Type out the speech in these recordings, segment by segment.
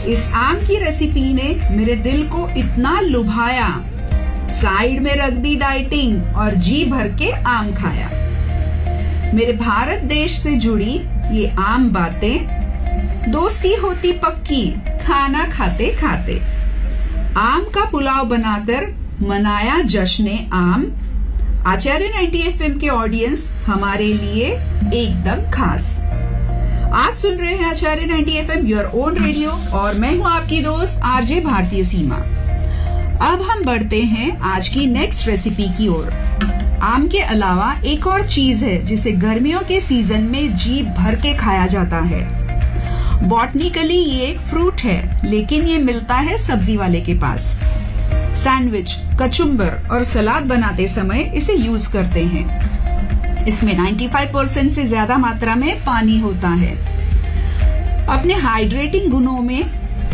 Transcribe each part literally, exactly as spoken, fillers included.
इस आम की रेसिपी ने मेरे दिल को इतना लुभाया, साइड में रख दी डाइटिंग और जी भर के आम खाया। मेरे भारत देश से जुड़ी ये आम बातें, दोस्ती होती पक्की खाना खाते खाते। आम का पुलाव बनाकर मनाया जश्न आम। आचार्य नाइंटी एफ एम के ऑडियंस हमारे लिए एकदम खास। आप सुन रहे हैं आचार्य ninety F M, your own radio, और मैं हूं आपकी दोस्त आरजे भारतीय सीमा। अब हम बढ़ते हैं आज की नेक्स्ट रेसिपी की ओर। आम के अलावा एक और चीज है जिसे गर्मियों के सीजन में जी भर के खाया जाता है। बॉटनिकली ये एक फ्रूट है, लेकिन ये मिलता है सब्जी वाले के पास। सैंडविच, कचुम्बर और सलाद बनाते समय इसे यूज करते हैं। इसमें पचानवे परसेंट से ज्यादा मात्रा में पानी होता है। अपने हाइड्रेटिंग गुणों में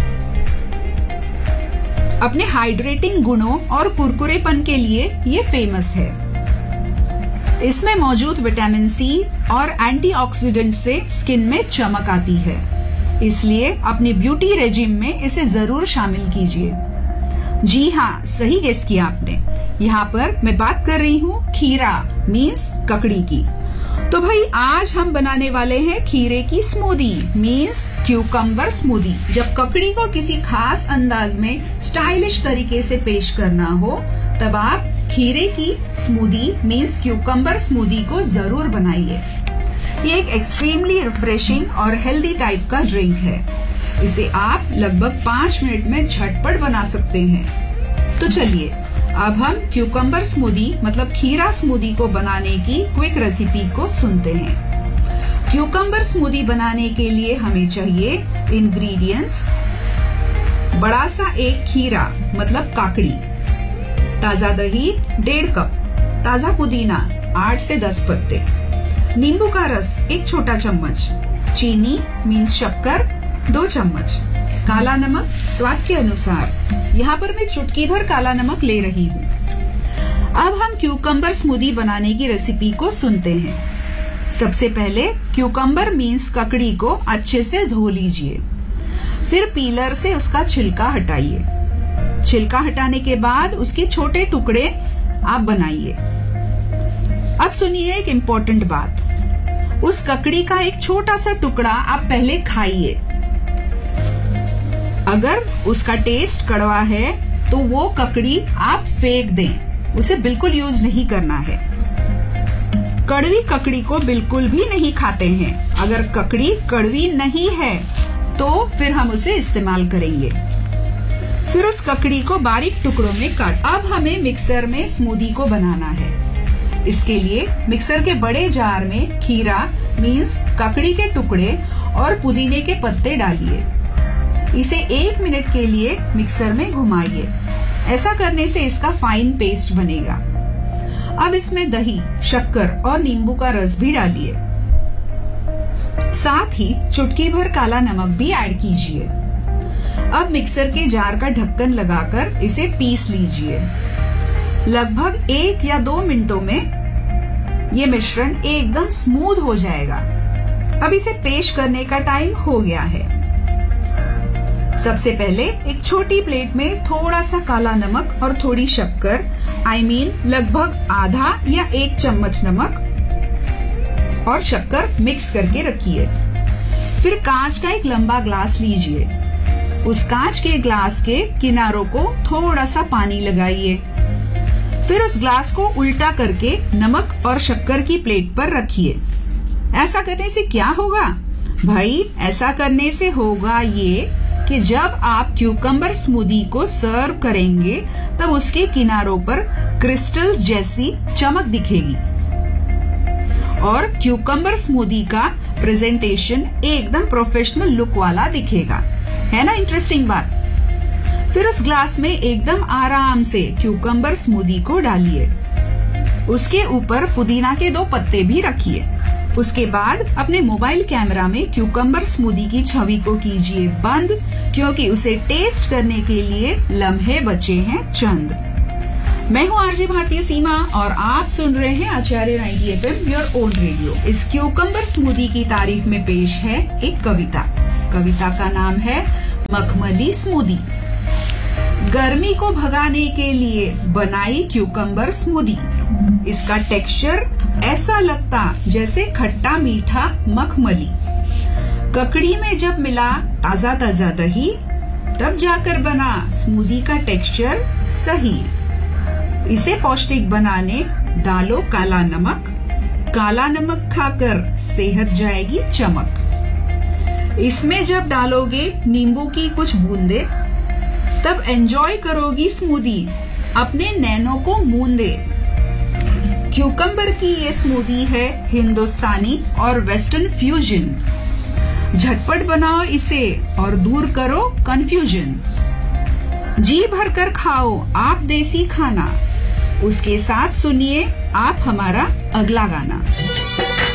अपने हाइड्रेटिंग गुणों और कुरकुरेपन के लिए ये फेमस है। इसमें मौजूद विटामिन सी और एंटीऑक्सीडेंट से स्किन में चमक आती है, इसलिए अपने ब्यूटी रेजिम में इसे जरूर शामिल कीजिए। जी हाँ, सही गेस किया आपने। यहाँ पर मैं बात कर रही हूँ खीरा मीन्स ककड़ी की। तो भाई आज हम बनाने वाले हैं खीरे की स्मूदी मीन्स क्यूकम्बर स्मूदी। जब ककड़ी को किसी खास अंदाज में स्टाइलिश तरीके से पेश करना हो, तब आप खीरे की स्मूदी मीन्स क्यूकम्बर स्मूदी को जरूर बनाइए। ये एक एक्सट्रीमली रिफ्रेशिंग और हेल्दी टाइप का ड्रिंक है। इसे आप लगभग पाँच मिनट में झटपट बना सकते हैं। तो चलिए अब हम क्यूकम्बर स्मूदी मतलब खीरा स्मूदी को बनाने की क्विक रेसिपी को सुनते हैं। क्यूकम्बर स्मूदी बनाने के लिए हमें चाहिए इंग्रेडिएंट्स। बड़ा सा एक खीरा मतलब काकड़ी, ताजा दही डेढ़ कप, ताजा पुदीना आठ से दस पत्ते, नींबू का रस एक छोटा चम्मच, चीनी मीन्स शक्कर दो चम्मच, काला नमक स्वाद के अनुसार। यहाँ पर मैं चुटकी भर काला नमक ले रही हूँ। अब हम क्यूकम्बर स्मूदी बनाने की रेसिपी को सुनते हैं। सबसे पहले क्यूकम्बर मीन्स ककड़ी को अच्छे से धो लीजिए। फिर पीलर से उसका छिलका हटाइए। छिलका हटाने के बाद उसके छोटे टुकड़े आप बनाइए। अब सुनिए एक इम्पोर्टेंट बात। उस ककड़ी का एक छोटा सा टुकड़ा आप पहले खाइए। अगर उसका टेस्ट कड़वा है तो वो ककड़ी आप फेंक दें, उसे बिल्कुल यूज नहीं करना है। कड़वी ककड़ी को बिल्कुल भी नहीं खाते हैं। अगर ककड़ी कड़वी नहीं है तो फिर हम उसे इस्तेमाल करेंगे। फिर उस ककड़ी को बारीक टुकड़ों में काट। अब हमें मिक्सर में स्मूदी को बनाना है। इसके लिए मिक्सर के बड़े जार में खीरा मीन्स ककड़ी के टुकड़े और पुदीने के पत्ते डालिए। इसे एक मिनट के लिए मिक्सर में घुमाइए। ऐसा करने से इसका फाइन पेस्ट बनेगा। अब इसमें दही, शक्कर और नींबू का रस भी डालिए। साथ ही चुटकी भर काला नमक भी ऐड कीजिए। अब मिक्सर के जार का ढक्कन लगाकर इसे पीस लीजिए। लगभग एक या दो मिनटों में ये मिश्रण एकदम स्मूथ हो जाएगा। अब इसे पेश करने का टाइम हो गया है। सबसे पहले एक छोटी प्लेट में थोड़ा सा काला नमक और थोड़ी शक्कर, आई मीन लगभग आधा या एक चम्मच नमक और शक्कर मिक्स करके रखिए। फिर कांच का एक लंबा ग्लास लीजिए। उस कांच के ग्लास के किनारों को थोड़ा सा पानी लगाइए। फिर उस ग्लास को उल्टा करके नमक और शक्कर की प्लेट पर रखिए। ऐसा करने से क्या होगा भाई? ऐसा करने से होगा ये कि जब आप क्यूकम्बर स्मूदी को सर्व करेंगे तब उसके किनारों पर क्रिस्टल्स जैसी चमक दिखेगी और क्यूकम्बर स्मूदी का प्रेजेंटेशन एकदम प्रोफेशनल लुक वाला दिखेगा। है ना इंटरेस्टिंग बात? फिर उस ग्लास में एकदम आराम से क्यूकम्बर स्मूदी को डालिए। उसके ऊपर पुदीना के दो पत्ते भी रखिए। उसके बाद अपने मोबाइल कैमरा में क्यूकम्बर स्मूदी की छवि को कीजिए बंद, क्योंकि उसे टेस्ट करने के लिए लम्हे बचे हैं चंद। मैं हूँ आरजे भारतीय सीमा और आप सुन रहे हैं आचार्य ninety F M, your own radio. इस क्यूकम्बर स्मूदी की तारीफ में पेश है एक कविता। कविता का नाम है मखमली स्मूदी। गर्मी को भगाने के लिए बनाई क्यूकम्बर स्मूदी। इसका टेक्सचर ऐसा लगता जैसे खट्टा मीठा मखमली। ककड़ी में जब मिला ताजा ताजा दही, तब जाकर बना स्मूदी का टेक्सचर सही। इसे पौष्टिक बनाने डालो काला नमक। काला नमक खाकर सेहत जाएगी चमक। इसमें जब डालोगे नींबू की कुछ बूंदे, तब एंजॉय करोगी स्मूदी अपने नैनों को मूंदे। क्यूकम्बर की ये स्मूदी है हिंदुस्तानी और वेस्टर्न फ्यूजन। झटपट बनाओ इसे और दूर करो कंफ्यूजन। जी भरकर खाओ आप देसी खाना, उसके साथ सुनिए आप हमारा अगला गाना।